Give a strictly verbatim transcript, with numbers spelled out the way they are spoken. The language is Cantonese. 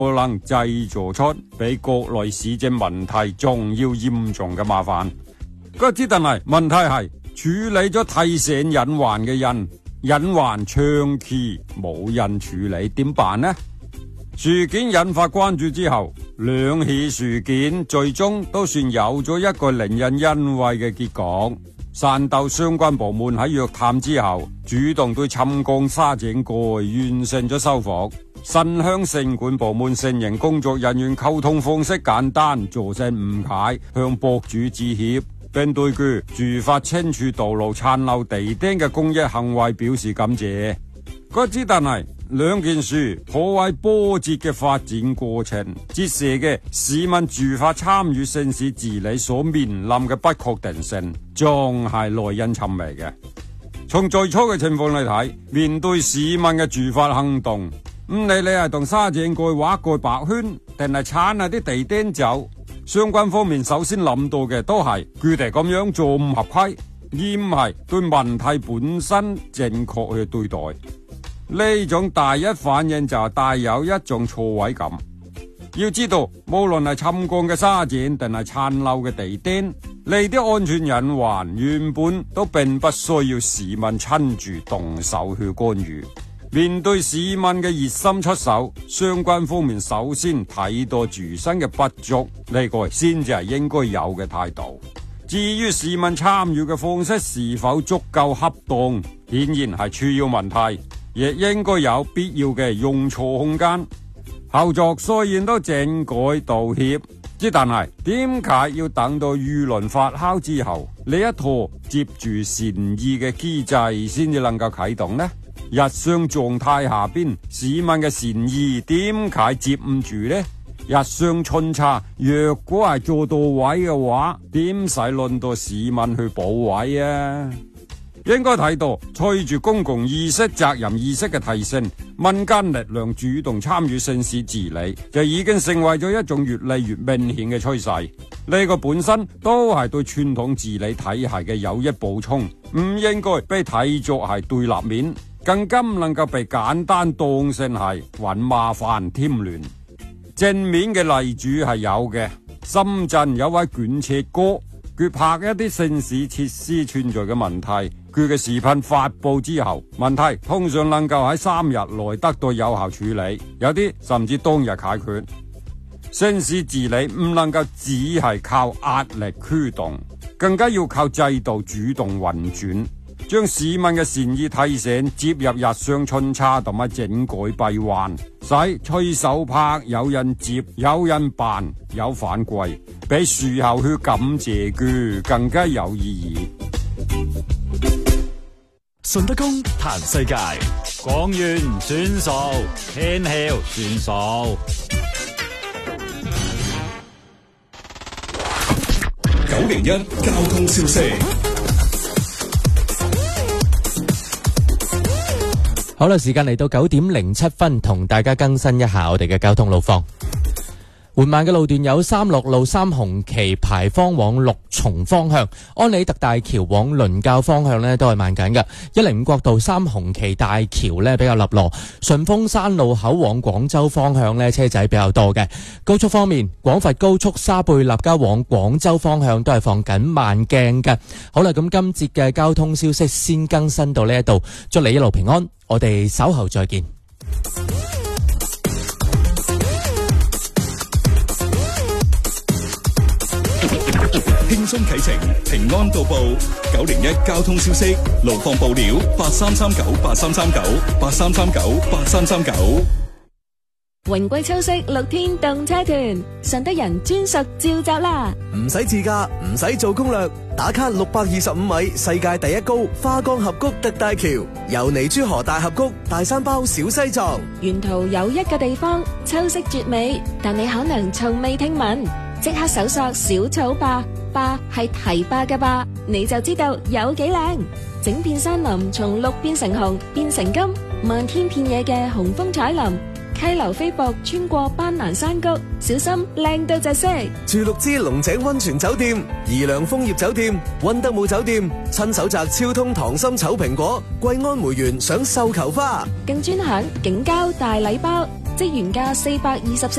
可能製造出比國內市政問題仲要嚴重嘅麻煩。嗰之但係問題係處理咗提醒隱患嘅人，隱患長期冇人處理，點辦呢？事件引發關注之後，兩起事件最終都算有咗一個令人欣慰嘅結果。汕頭相關部門喺約談之後，主動對沉降沙井蓋完成咗修復。新鄉城管部門承認工作人員溝通方式簡單，造成誤解，向博主致歉，並對佢駐發清除道路殘留地釘嘅公益行為表示感謝。嗰之但係兩件事頗為波折嘅發展過程，折射嘅市民駐發參與城市治理所面臨嘅不確定性，仲係耐人尋味嘅。從最初嘅情況嚟睇，面對市民嘅駐發行動，唔理你係同沙井蓋畫個白圈，定係鏟下啲地釘走，相關方面首先諗到嘅都係佢哋咁樣做唔合規，而唔係對問題本身正確去對待。呢種第一反應就帶有一種錯位感。要知道，無論係沉降嘅沙井定係殘留嘅地釘，呢啲安全隱患原本都並不需要市民親自動手去干預。面對市民嘅熱心出手，相關方面首先睇到自身嘅不足，呢個先至係應該有嘅態度。至於市民參與嘅方式是否足夠恰當，顯然係主要問題，亦應該有必要嘅容錯空間。後續雖然都整改道歉，之但係點解要等到輿論發酵之後，呢一套接住善意嘅機制先至能夠啟動呢？日常狀態下邊，市民嘅善意點解接唔住呢？日常巡查若果係做到位嘅話，點使輪到市民去補位啊？應該睇到，隨住公共意識、責任意識嘅提升，民間力量主動參與城市治理，就已經成為咗一種越嚟越明顯嘅趨勢。呢個本身都係對傳統治理體系嘅有益補充，唔應該被睇作係對立面，更加唔能夠被簡單當成係搵麻煩添亂。正面嘅例子係有嘅，深圳有位捲車哥，佢拍一啲城市設施存在嘅問題，佢嘅視頻發布之後，問題通常能夠喺三日內得到有效處理，有啲甚至當日解決。城市治理唔能夠只係靠壓力驅動，更加要靠制度主動運轉，將市民嘅善意提醒接入日常巡查同埋整改閉環，使隨手拍有人接、有人辦、有反饋，比事後去感謝佢更加有意義。 順德公談世界， 講完算數，天曉算數。 九零一交通消息。 好啦，時間嚟到九點零七分，同大家更新一下我哋嘅交通路況。緩慢嘅路段有三陸路三紅旗牌坊往六重方向，安里特大橋往倫教方向呢都係慢緊嘅。一零五國道三紅旗大橋呢比較立羅，順峰山路口往廣州方向呢車仔比較多嘅。高速方面，廣佛高速沙貝立交往廣州方向都係放緊慢鏡嘅。好啦，咁今節嘅交通消息先更新到呢一度，祝你一路平安，我哋稍後再見。 輕鬆啟程，平安到埗。九零一交通消息，路況報料：八三三九八三三九，八三三九八三三九。 榮貴秋色六天動車團，順德人專屬召集啦！ 唔使自駕，唔使做攻略，打卡六百二十五米世界第一高花崗峽谷特大橋，由尼珠河大峽谷、大山包小西藏。 沿途有一個地方秋色絕美，但你可能從未聽聞，即刻搜索小草壩，壩係堤壩嘅壩，你就知道有幾靚。整片山林從綠變成紅，變成金，漫天遍野嘅紅楓彩林。溪流飛瀑穿過斑蘭山谷，小心靚到窒息。 住六支龍井溫泉酒店、怡良楓葉酒店、溫德姆酒店，親手摘超通糖心醜蘋果、桂安梅園賞繡球花， 更專享景交大禮包， 即原價四百二十四